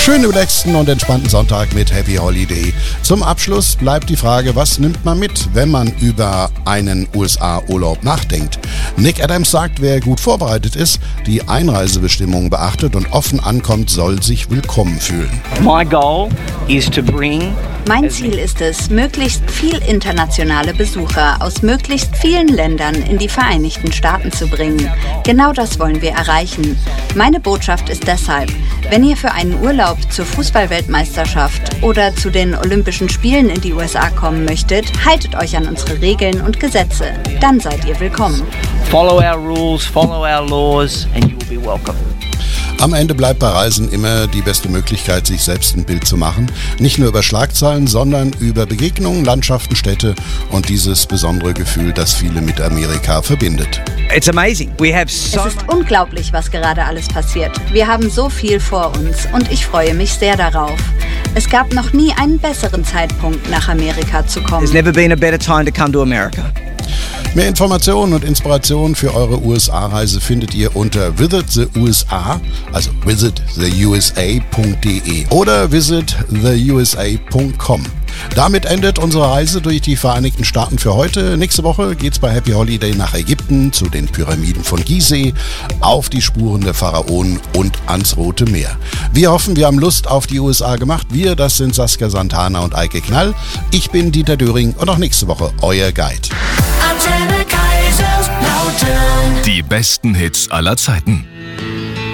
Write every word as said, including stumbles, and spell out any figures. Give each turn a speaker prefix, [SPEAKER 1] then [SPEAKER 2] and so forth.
[SPEAKER 1] Schönen, relaxten und entspannten Sonntag mit Happy Holiday. Zum Abschluss bleibt die Frage, was nimmt man mit, wenn man über einen U S A-Urlaub nachdenkt? Nick Adams sagt, wer gut vorbereitet ist, die Einreisebestimmungen beachtet und offen ankommt, soll sich willkommen fühlen.
[SPEAKER 2] My goal is to bring
[SPEAKER 3] Mein Ziel ist es, möglichst viel internationale Besucher aus möglichst vielen Ländern in die Vereinigten Staaten zu bringen. Genau das wollen wir erreichen. Meine Botschaft ist deshalb, wenn ihr für einen Urlaub zur Fußball-Weltmeisterschaft oder zu den Olympischen Spielen in die U S A kommen möchtet, haltet euch an unsere Regeln und Gesetze. Dann seid ihr willkommen.
[SPEAKER 2] Follow our rules, follow our laws and you will be welcome.
[SPEAKER 1] Am Ende bleibt bei Reisen immer die beste Möglichkeit, sich selbst ein Bild zu machen. Nicht nur über Schlagzeilen, sondern über Begegnungen, Landschaften, Städte und dieses besondere Gefühl, das viele mit Amerika verbindet.
[SPEAKER 2] It's amazing. We have so
[SPEAKER 3] Es ist unglaublich, was gerade alles passiert. Wir haben so viel vor uns und ich freue mich sehr darauf. Es gab noch nie einen besseren Zeitpunkt, nach Amerika zu kommen.
[SPEAKER 2] There's never been a better time to come to America.
[SPEAKER 1] Mehr Informationen und Inspirationen für eure U S A-Reise findet ihr unter Visit the U S A, also visit the U S A punkt de oder visit the U S A punkt com. Damit endet unsere Reise durch die Vereinigten Staaten für heute. Nächste Woche geht's bei Happy Holiday nach Ägypten, zu den Pyramiden von Gizeh, auf die Spuren der Pharaonen und ans Rote Meer. Wir hoffen, wir haben Lust auf die U S A gemacht. Wir, das sind Saskia Santana und Eike Knall. Ich bin Dieter Döring und auch nächste Woche euer Guide.
[SPEAKER 4] Die besten Hits aller Zeiten.